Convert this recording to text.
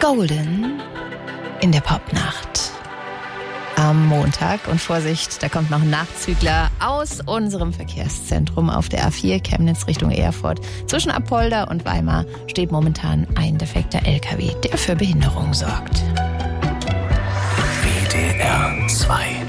Golden in der Popnacht am Montag. Und Vorsicht, da kommt noch ein Nachzügler aus unserem Verkehrszentrum auf der A4 Chemnitz Richtung Erfurt. Zwischen Apolda und Weimar steht momentan ein defekter LKW, der für Behinderung sorgt. WDR 2